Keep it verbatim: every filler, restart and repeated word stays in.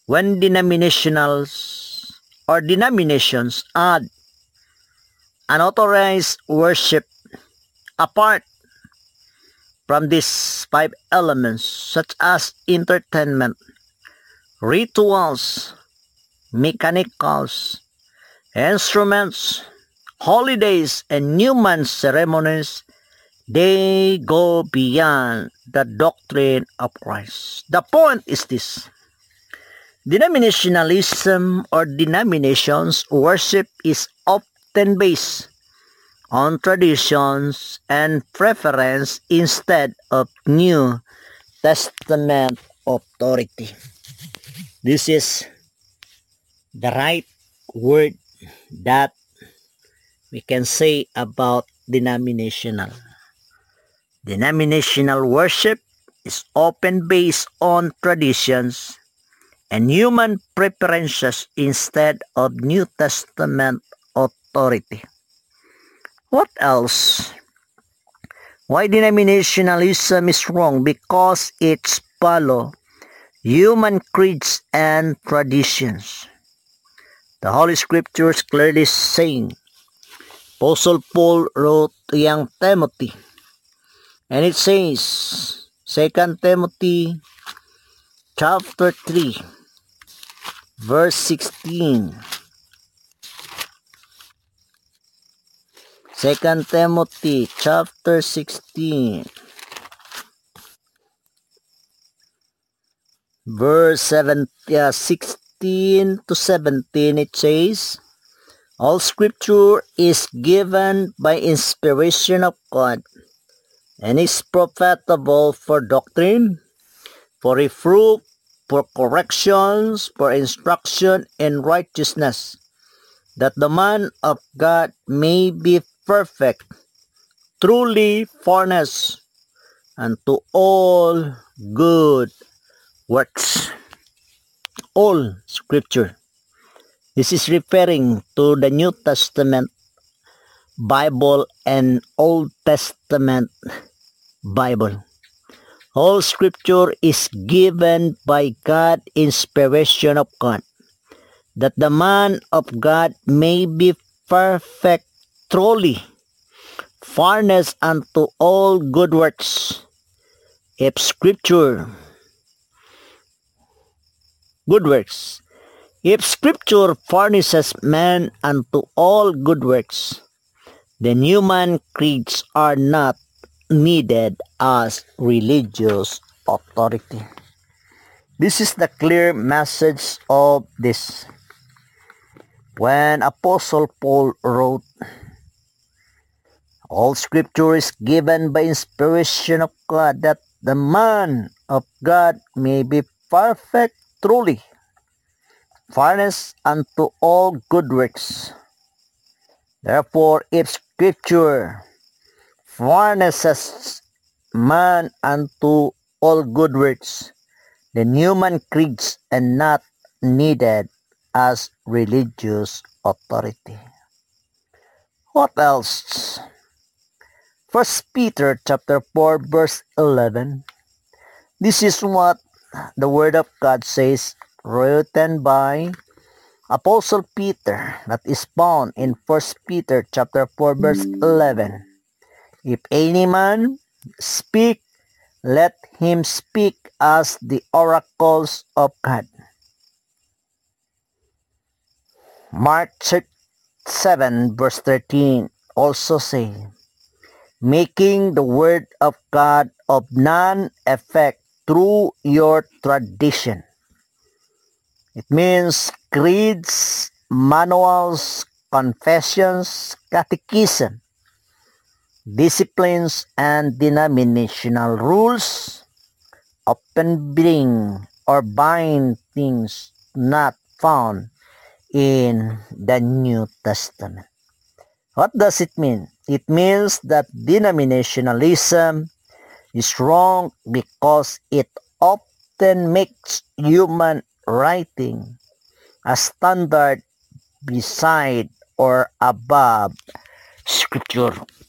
when denominationals or denominations add unauthorized worship apart from these five elements, such as entertainment, rituals, mechanicals, instruments, holidays, and human ceremonies, they go beyond the doctrine of Christ. The point is this: denominationalism or denominations worship is often based on traditions and preference instead of New Testament authority. This is the right word that we can say about denominational. Denominational worship is often based on traditions and human preferences instead of New Testament authority. What else? Why denominationalism is wrong? Because it's follow human creeds and traditions. The Holy Scriptures clearly saying, Apostle Paul wrote to young Timothy, and it says, Second Timothy chapter three, verse sixteen. Second Timothy chapter sixteen, verse seven, uh, sixteen to seventeen, it says, all scripture is given by inspiration of God and is profitable for doctrine, for reproof, for corrections, for instruction in righteousness, that the man of God may be perfect, truly furnished unto all good works. All scripture. This is referring to the New Testament Bible and Old Testament Bible. All scripture is given by God, inspiration of God, that the man of God may be perfect, truly furnished unto all good works. If scripture, good works, if scripture furnishes man unto all good works, then human creeds are not needed as religious authority. This is the clear message of this. When Apostle Paul wrote, all scripture is given by inspiration of God, that the man of God may be perfect, truly furnished unto all good works. Therefore, if scripture furnishes man unto all good works, then human creeds are not needed as religious authority. What else? First Peter chapter four verse eleven. This is what the word of God says, written by Apostle Peter, that is found in First Peter chapter four verse eleven. If any man speak, let him speak as the oracles of God. Mark seven verse thirteen also say, making the word of God of none effect through your tradition. It means creeds, manuals, confessions, catechism, disciplines, and denominational rules often bring or bind things not found in the New Testament. What does it mean? It means that denominationalism is wrong because it often makes human writing a standard beside or above Scripture.